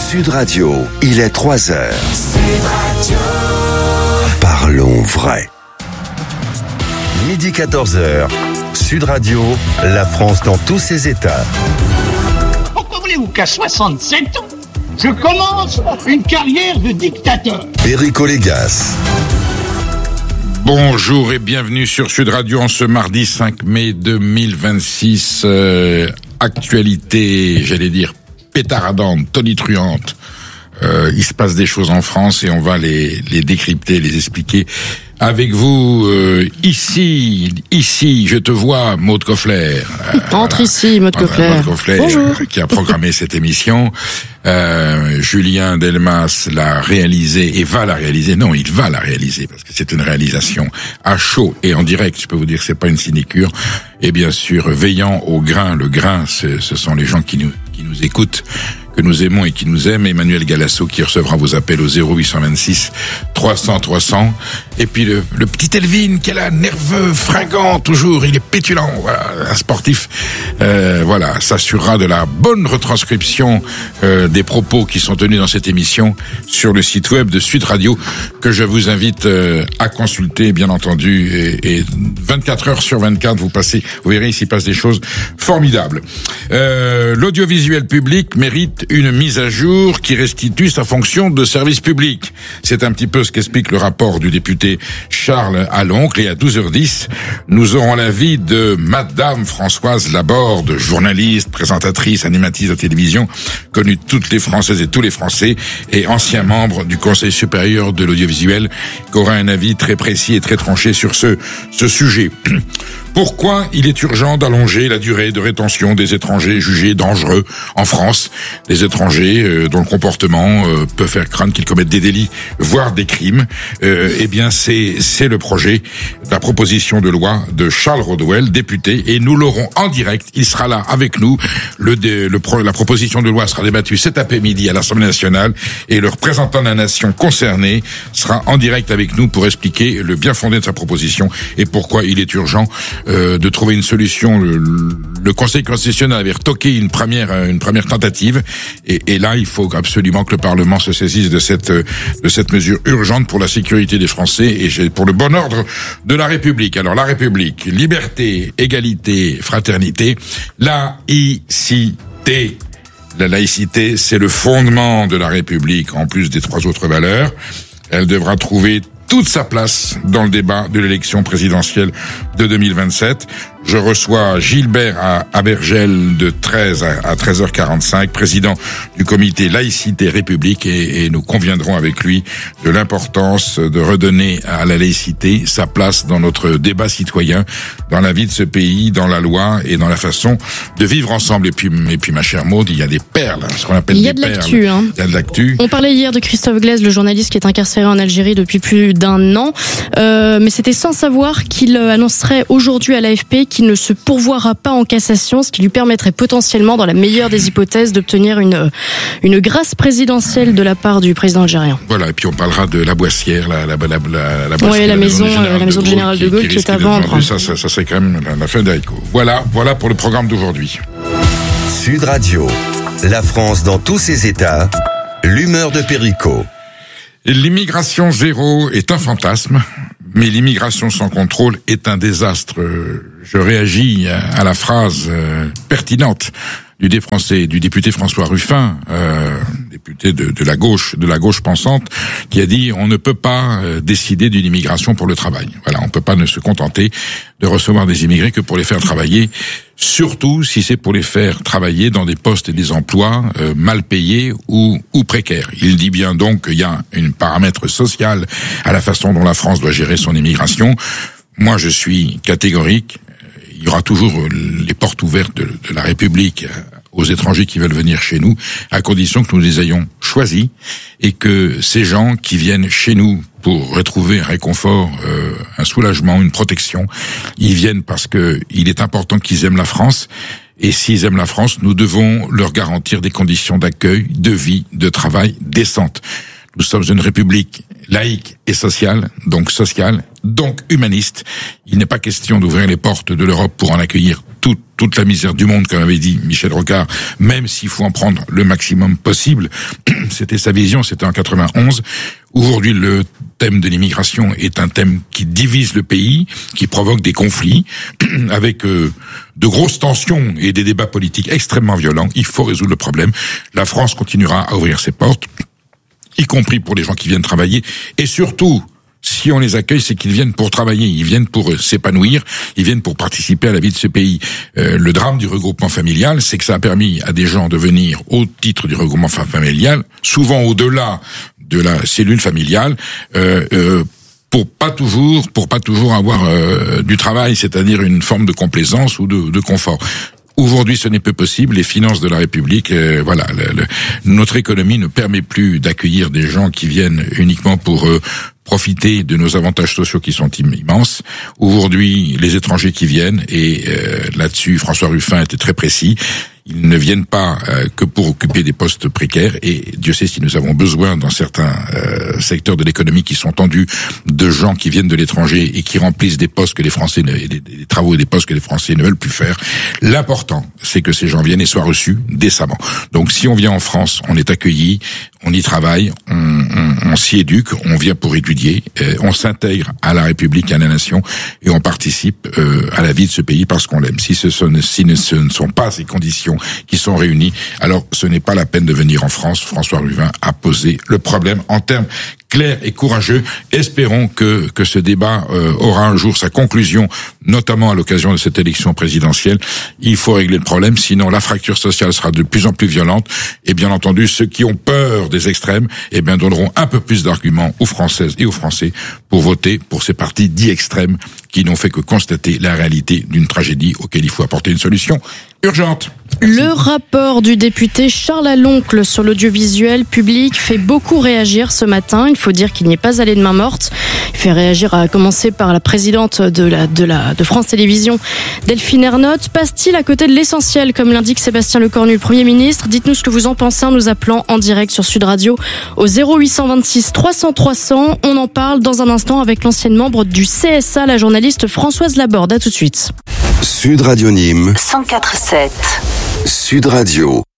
Sud Radio, il est 3h. Sud Radio. Parlons vrai. Midi 14h, Sud Radio, la France dans tous ses états. Pourquoi voulez-vous qu'à 67 ans, je commence une carrière de dictateur? Perico Légas. Bonjour et bienvenue sur Sud Radio en ce mardi 5 mai 2026. Actualité, j'allais dire, pétaradante, tonitruante. Il se passe des choses en France et on va les décrypter, les expliquer avec vous. Ici, je te vois, Maude Koffler. Entre voilà. Ici, Maude Koffler. Maude Koffler, bonjour. Qui a programmé cette émission. Julien Delmas l'a réalisé et va la réaliser. Non, il va la réaliser parce que c'est une réalisation à chaud et en direct. Je peux vous dire que c'est pas une sinécure. Et bien sûr, veillant au grain. Le grain, ce sont les gens qui nous écoutent, que nous aimons et qui nous aiment. Emmanuel Galasso qui recevra vos appels au 0826 300 300. Et puis le petit Elvin qui est là, nerveux, fringant, toujours, il est pétulant, voilà, un sportif, voilà, s'assurera de la bonne retranscription des propos qui sont tenus dans cette émission sur le site web de Sud Radio que je vous invite à consulter, bien entendu, et 24 heures sur 24, vous verrez, il s'y passe des choses formidables. L'audiovisuel public mérite une mise à jour qui restitue sa fonction de service public. C'est un petit peu ce qu'explique le rapport du député Charles Aloncle, et à 12h10, nous aurons l'avis de Madame Françoise Laborde, journaliste, présentatrice, animatrice de télévision, connue de toutes les Françaises et tous les Français, et ancien membre du Conseil supérieur de l'audiovisuel, qui aura un avis très précis et très tranché sur ce sujet. Pourquoi il est urgent d'allonger la durée de rétention des étrangers jugés dangereux en France, des étrangers dont le comportement peut faire craindre qu'ils commettent des délits, voire des crimes. Eh bien, c'est le projet, la proposition de loi de Charles Rodwell, député, et nous l'aurons en direct. Il sera là avec nous. La proposition de loi sera débattue cet après-midi à l'Assemblée nationale, et le représentant de la nation concernée sera en direct avec nous pour expliquer le bien fondé de sa proposition et pourquoi il est urgent de trouver une solution. Le Conseil constitutionnel avait retoqué une première tentative, et là il faut absolument que le Parlement se saisisse de cette mesure urgente pour la sécurité des Français et pour le bon ordre de la République. Alors la République, liberté, égalité, fraternité, laïcité. La laïcité, c'est le fondement de la République en plus des 3 autres valeurs. Elle devra trouver toute sa place dans le débat de l'élection présidentielle de 2027. Je reçois Gilbert Abergel de 13 à 13h45, président du comité Laïcité République, et nous conviendrons avec lui de l'importance de redonner à la laïcité sa place dans notre débat citoyen, dans la vie de ce pays, dans la loi et dans la façon de vivre ensemble. Et puis ma chère Maude, il y a des perles, ce qu'on appelle des perles. Il y a de l'actu. On parlait hier de Christophe Glaise, le journaliste qui est incarcéré en Algérie depuis plus d'1 an, mais c'était sans savoir qu'il annoncerait aujourd'hui à l'AFP qu'il ne se pourvoira pas en cassation, ce qui lui permettrait potentiellement, dans la meilleure des hypothèses, d'obtenir une grâce présidentielle de la part du président algérien. Voilà, et puis on parlera de la Boissière, la maison du général de Gaulle qui est à vendre. Ça serait quand même la fin d'Aïko. Voilà pour le programme d'aujourd'hui. Sud Radio, la France dans tous ses états, l'humeur de Perico. L'immigration zéro est un fantasme, mais l'immigration sans contrôle est un désastre. Je réagis à la phrase pertinente du député François Ruffin, député de la gauche pensante, qui a dit: on ne peut pas décider d'une immigration pour le travail. Voilà, on peut pas ne se contenter de recevoir des immigrés que pour les faire travailler, surtout si c'est pour les faire travailler dans des postes et des emplois mal payés ou précaires. Il dit bien donc qu'il y a un paramètre social à la façon dont la France doit gérer son immigration. Moi, je suis catégorique. Il y aura toujours les portes ouvertes de la République aux étrangers qui veulent venir chez nous, à condition que nous les ayons choisis et que ces gens qui viennent chez nous pour retrouver un réconfort, un soulagement, une protection, ils viennent parce que il est important qu'ils aiment la France. Et s'ils aiment la France, nous devons leur garantir des conditions d'accueil, de vie, de travail décentes. Nous sommes une république laïque et sociale, donc humaniste. Il n'est pas question d'ouvrir les portes de l'Europe pour en accueillir toute la misère du monde, comme avait dit Michel Rocard, même s'il faut en prendre le maximum possible. C'était sa vision, c'était en 91. Aujourd'hui, le thème de l'immigration est un thème qui divise le pays, qui provoque des conflits, avec de grosses tensions et des débats politiques extrêmement violents. Il faut résoudre le problème. La France continuera à ouvrir ses portes, y compris pour les gens qui viennent travailler, et surtout, si on les accueille, c'est qu'ils viennent pour travailler, ils viennent pour s'épanouir, ils viennent pour participer à la vie de ce pays. Le drame du regroupement familial, c'est que ça a permis à des gens de venir au titre du regroupement familial, souvent au-delà de la cellule familiale, pour pas toujours avoir du travail, c'est-à-dire une forme de complaisance ou de confort. Aujourd'hui, ce n'est plus possible. Les finances de la République, notre économie ne permet plus d'accueillir des gens qui viennent uniquement pour profiter de nos avantages sociaux qui sont immenses. Aujourd'hui, les étrangers qui viennent, et là-dessus, François Ruffin était très précis, ils ne viennent pas que pour occuper des postes précaires, et Dieu sait si nous avons besoin dans certains secteurs de l'économie qui sont tendus de gens qui viennent de l'étranger et qui remplissent des postes que les Français, des travaux et des postes que les Français ne veulent plus faire. L'important, c'est que ces gens viennent et soient reçus décemment. Donc si on vient en France, on est accueilli, on y travaille, on s'y éduque, on vient pour étudier, on s'intègre à la République, à la nation, et on participe à la vie de ce pays parce qu'on l'aime. Si ce ne sont pas ces conditions qui sont réunies, alors ce n'est pas la peine de venir en France. François Ruffin a posé le problème en termes clairs et courageux. Espérons que ce débat aura un jour sa conclusion, notamment à l'occasion de cette élection présidentielle. Il faut régler le problème, sinon la fracture sociale sera de plus en plus violente, et bien entendu, ceux qui ont peur des extrêmes, donneront un peu plus d'arguments aux Françaises et aux Français pour voter pour ces partis dits extrêmes qui n'ont fait que constater la réalité d'une tragédie auquel il faut apporter une solution urgente. Merci. Le rapport du député Charles Aloncle sur l'audiovisuel public fait beaucoup réagir ce matin. Il faut dire qu'il n'y est pas allé de main morte. Il fait réagir, à commencer par la présidente de France Télévisions, Delphine Ernotte. Passe-t-il à côté de l'essentiel, comme l'indique Sébastien Lecornu, le Premier ministre? Dites-nous ce que vous en pensez en nous appelant en direct sur Sud Radio au 0826 300 300. On en parle dans un instant avec l'ancienne membre du CSA, la journaliste Françoise Laborde. À tout de suite. Sud Radio Nîmes 104.7. Sud Radio.